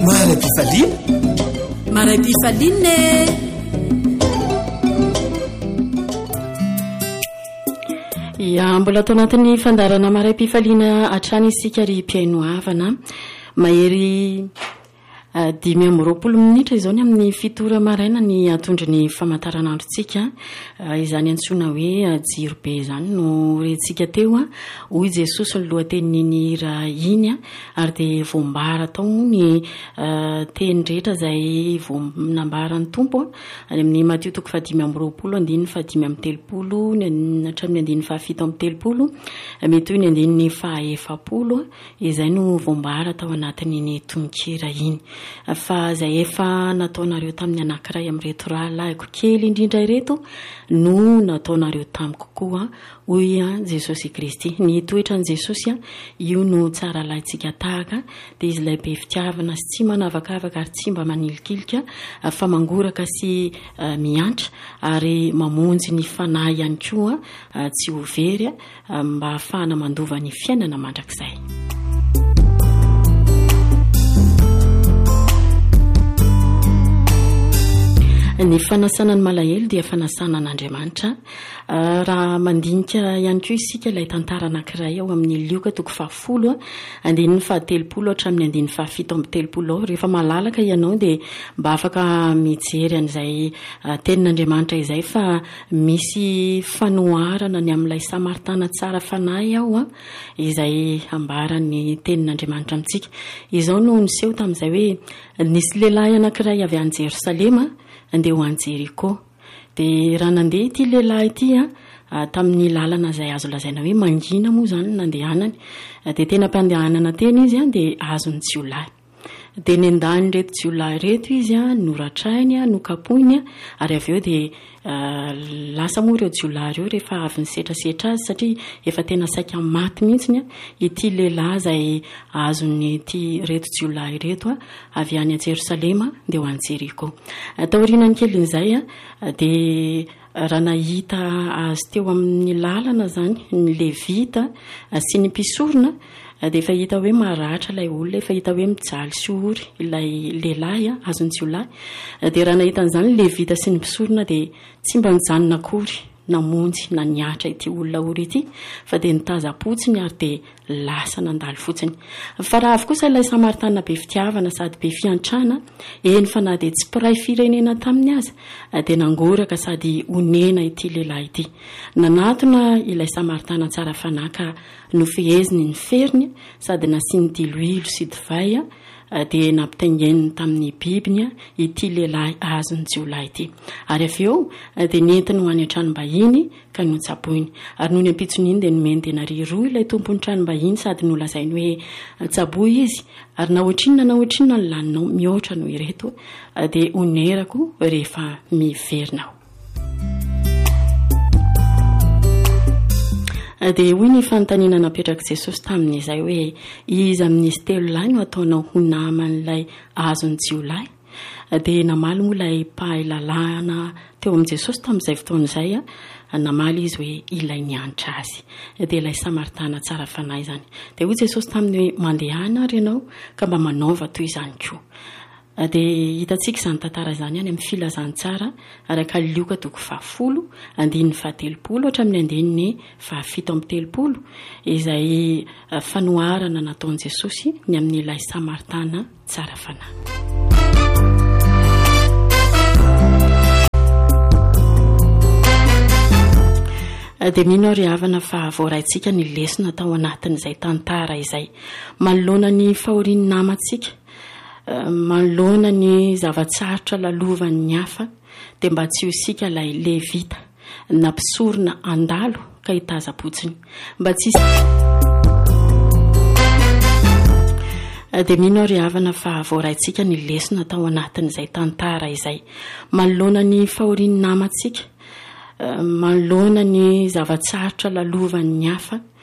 Marai-pifaline. Ya mbola atao anatin'ny fandarana marai-pifaliana hatrany isika ry mpiaino havana mahery 5 minitra izao ny amin'ny fitora maraina ny atondry ny famantaranandrontsika izany antsoina hoe jiro be izany no rentsika teo hoy Jesosy ny lohatenin'ny hira iny ary dia voambara tao ny teny rehetra izay voanambaran'ny tompo any amin'ny Matteo 5:20-5:30 hatramin'ny 7:30 mety hoe ny 7:40 izay no voambara tao anatin'ny tononkira iny. Fa izay efa nataonareo tamin'ny anankiray amin'reto rahalahyko kely indrindra ireto no nataonareo tamiko koa hoy Jesosy Kristy. Ny toetran'i Jesosy io no tsara lahintsika tahaka dia izy ilay be fitiavana sy tsy manavakavaka ary tsy mba manilikilika fa mangoraka sy miantra ary mamonjy ny fanahy ihany koa tsy ho very mba ahafahana mandova ny fiainana mandrakizay. Ny fanasana ny malahelo dia fanasana an'Andriamanitra. Raha mandinika ihany koa isika ilay tantara anankiray ao amin'ny Lioka 10 andininy 13 hatramin'ny andininy 17 rehefa malalaka ianao dia mba afaka mijery an'izay tenin'Andriamanitra izay fa misy fanoharana ny amin'ilay Samaritana tsara fanahy ao izay ambarany tenin'Andriamanitra amintsika. Izao no niseho tamin'izay hoe nisy lehilahy anankiray avy any Jerosalema andeha ho any Jeriko. Dia raha nandeha ity lehilahy ity tamin'ny lalana izay azo lazaina hoe mangina moa izany nandehanany. Dia tena mpandehanana tena izy dia azony jiolahy. Dia nendany reto jiolahy reto izy noratrainy nokapoiny ary avy eo dia lasa moa ireo jiolahy ireo rehefa avy nisetrasetra azy satria efa tena saika maty mihitsy ity lehilahy izay azony ity reto jiolahy reto avy any Jerosalema dia ho any Jeriko. Taorianany kelin'izay dia raha nahita azy teo amin'ny lalana zany ny Levita sy ny mpisorona dia efa hita hoe maratra ilay olona, efa hita hoe mijaly sy ory ilay lehilahy azony jiolahy. Dia raha nahita an'izany Levita sy ny mpisorona dia tsy mba nijanona akory namonjy na niatra ity olona ory ity fa dia nitaza-potsiny ary dia lasa nandalo fotsiny. Fa raha avy kosa ilay Samaritana be fitiavana sady be fiantrana eny fa na dia tsy mpiray firenena taminy azy dia nangoraka sady onena ity lehilahy ity. Nanatona ilay Samaritana tsara fanahy ka nofeheziny ny feriny sady nasiany diloilo sy divay dia nampitaingeniny tamin'ny bibiny ity lehilahy azony jiolahy ity. Ary avy eo dia nentiny ho any an-tranom-bahiny ka notsaboiny. Ary noho ny ampitson'iny dia nomeny denari roa ilay tompony tranom-bahiny sady nolazainy hoe tsaboy izy ary nahoatrinona ny laninao mihoatra noho ireto dia onerako rehefa miverinao. Dia hoy ny fanontaniana napetraka Jesosy tamin'izay hoe iza amin'izy telo lahy no ataonao ho naman'ilay azony jiolahy. Dia namaly moa ilay mpahay lalàna teo amin'i Jesosy tamin'izay fotoan'izay namaly izy hoe ilay nianitra azy. Dia ilay Samaritana tsara fanahy izany. Dia hoy Jesosy taminy hoe mandehana ary ianao ka mba manaova toy izany koa. Dia hitantsika izany tantara izany any amin'ny filazantsara araka Lioka 10:13 hatramin'ny 7:30 izay fanoharana nataon'i Jesosy ny amin'ilay Samaritana tsara fanahy. Dia mino ry havana fa voaraintsika ny lesona tao anatin'izay tantara izay manoloana ny fahorian'ny namantsika, manoloana ny zavatsarotra lalovan'ny hafa dia mba tsy ho isika ilay Levita na mpisorona andalo ka hitaza-potsiny mba tsy dia mino ry havana fa voaraintsika ny lesona tao anatin'izay tantara izay manoloana ny fahorian'ny namantsika, manoloana ny zavatsarotra lalovan'ny hafa